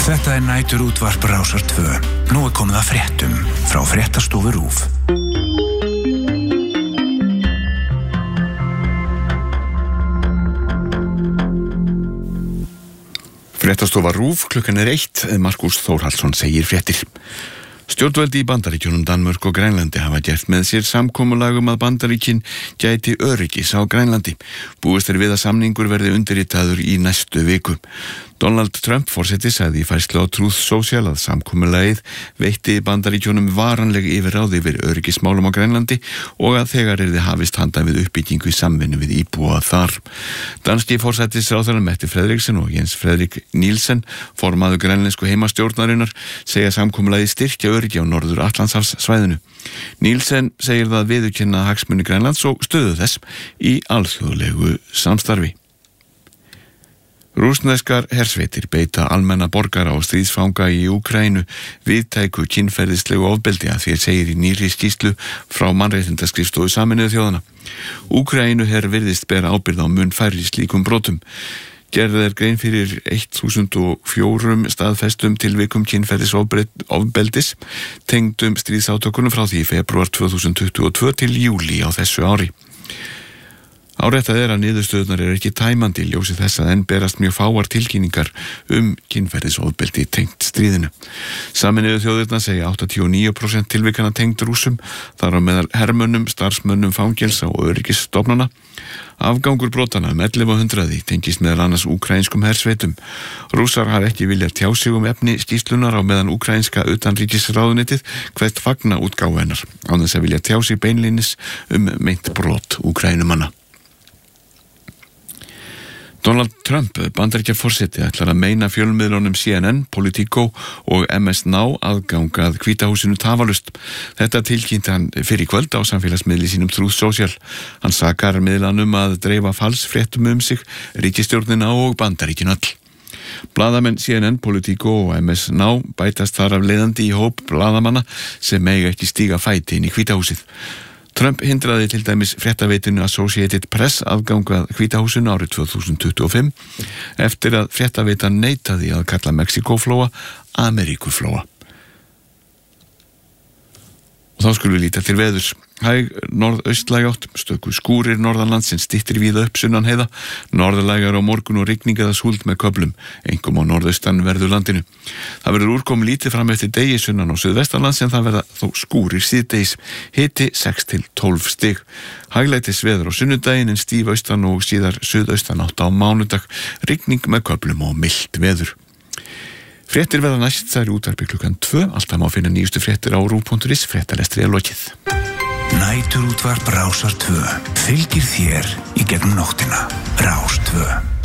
Þetta næturútvarp Rásar 2. Nú komið að fréttum frá Fréttastofu RÚV. Fréttastofa RÚV, klukkan 1. Markús Þórhallsson segir fréttir. Stjórnvöldi í Bandaríkjunum, Danmörk og Grænlandi hafa gert með sér samkomulag að Bandaríkin gæti öryggis á Grænlandi. Búist við að samningur verði undirritaður í næstu viku. Donald Trump forseti sagði í færslu á Truth Social að samkomulagið veitti Bandaríkjunum varanleg yfirráð yfir öryggismálum á Grænlandi og að þegar yrði hafist handa við uppbyggingu í samvinnu við íbúa þar. Danski forsætisráðherra Mette Frederiksen og Jens Frederik Nielsen, formaður grænlensku heimastjórnarinnar, segja samkomulagið styrkja öryggi á Norður Atlantshafssvæðinu. Nielsen segir það viðurkenna hagsmuni Grænlands og stöðu þess í alþjóðlegu samstarfi. Rússneskar hersveitir beita almenna borgara og stríðsfanga í Úkraínu viðtæku kynferðislegu ofbeldi að því segir í nýrri skýrslu frá mannréttindaskrifstofu Sameinuðu þjóðanna. Úkraínu her virðist bera ábyrgð á mun færri slíkum brotum. Gerð grein fyrir 1004 staðfestum tilvikum kynferðisofbeldis tengdum stríðsátökunum frá því í febrúar 2022 til júlí á þessu ári. Áréttað að niðurstöðurnar ekki tæmandi í ljósi þess að enn berast mjög fáar tilkynningar kynferðisofbeldi tengt stríðinu. Sameinuðu þjóðirnar segja 89% tilvikana tengd Rússum, þar á meðal hermönnum, starfsmönnum fangelsa og öryggisstofnana. Afgangur brotana 1100 tengist meðal annars úkraínskum hersveitum. Rússar hafa ekki viljað tjá sig efni skýrslunar á meðan úkraínska utanríkisráðuneytið hvet fagna útgáfu hennar, án þess að vilja tjá sig beinlínis meint brot úkraínumanna. Donald Trump, Bandaríkjaforseti, ætlar að meina fjölmiðlunum CNN, Politico og MS Now aðgang að Hvíta húsinu tafarlaust. Þetta tilkynnti hann fyrir kvöld á samfélagsmiðli sínum Truth Social. Hann sakar miðlanum að dreifa falsfréttum sig, ríkisstjórnina og Bandaríkin öll. Blaðamenn CNN, Politico og MS Now bætast þar af leiðandi í hóp blaðamanna sem mega ekki stíga fæti inn í Hvíta húsið. Trump hindraði til dæmis fréttaveitinu Associated Press aðgang að Hvíta húsinu árið 2025 eftir að fréttaveitan neitaði að kalla Mexíkóflóa Ameríkuflóa. Og þá skulum við líta til veðurs. Hæg norðaustlæg átt, stöku skúrir norðanlandsins, styttir víða upp sunnan heiða, norðlægar á morgun og rigning eða súld með köflum, einkum á norðaustan verður landinu. Það verður úrkomu lítið fram eftir degi sunnan á suðvestanlands en það verða þó skúrir síðdegis, hiti 6 til 12 stig. Hæglætis veður á sunnudaginn en stíf austan og síðar suðaustan átt á mánudag, rigning með köflum og milt veður. Fréttir verða næst þær útvarpi klukkan 2, alltaf má finna nýjustu fréttir á RÚV.is, fréttalestri er lokið. Næturútvarp Rásar 2 fylgir þér í gegnum nóttina. Rás 2.